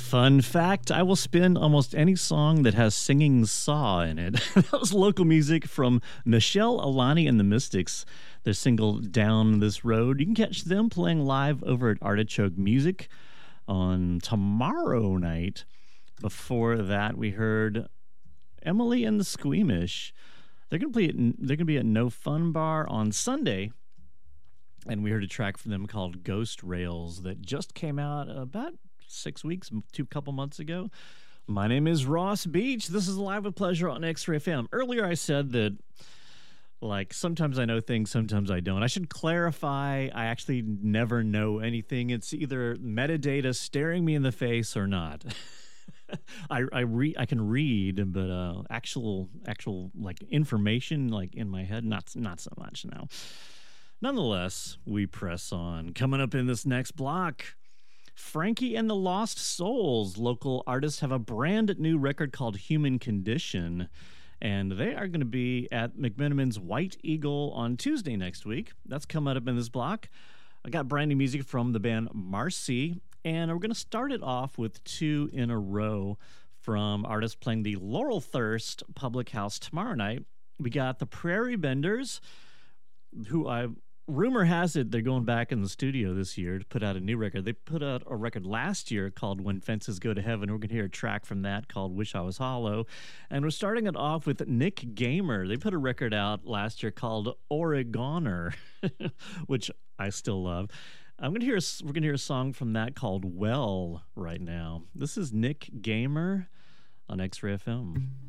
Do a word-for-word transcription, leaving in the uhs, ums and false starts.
Fun fact, I will spin almost any song that has singing saw in it. That was local music from Michelle Alani and the Mystics. Their single Down This Road. You can catch them playing live over at Artichoke Music on tomorrow night. Before that, we heard Emily and the Squeamish. They're gonna play at, they're gonna be at No Fun Bar on Sunday. And we heard a track from them called Ghost Rails that just came out about six weeks, two couple months ago. My name is Ross Beach. This is Live with Pleasure on X-Ray F M. Earlier I said that, like, sometimes I know things, sometimes I don't. I should clarify, I actually never know anything. It's either metadata staring me in the face or not. I I, re- I can read, but uh, actual, actual like, information, like, in my head, not not so much now. Nonetheless, we press on. Coming up in this next block, Frankie and the Lost Souls. Local artists have a brand new record called Human Condition, and they are going to be at McMenamin's White Eagle on Tuesday next week. That's coming up in this block. I got brand new music from the band Marcy, and we're going to start it off with two in a row from artists playing the Laurel Thirst Public House tomorrow night. We got the Prairie Benders, who I... rumor has it they're going back in the studio this year to put out a new record. They put out a record last year called When Fences Go to Heaven. We're going to hear a track from that called Wish I Was Hollow. And we're starting it off with Nick Gamer. They put a record out last year called Oregoner, which I still love. I'm going to hear a, we're going to hear a song from that called Well right now. This is Nick Gamer on X-Ray F M.